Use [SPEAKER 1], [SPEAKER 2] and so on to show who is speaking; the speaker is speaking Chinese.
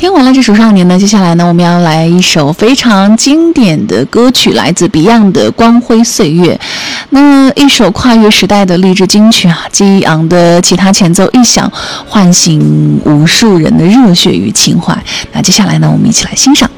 [SPEAKER 1] 听完了这首少年呢，接下来呢，我们要来一首非常经典的歌曲，来自 Beyond 的《光辉岁月》。那一首跨越时代的励志金曲啊，激昂的吉他前奏一响，唤醒无数人的热血与情怀。那接下来呢，我们一起来欣赏。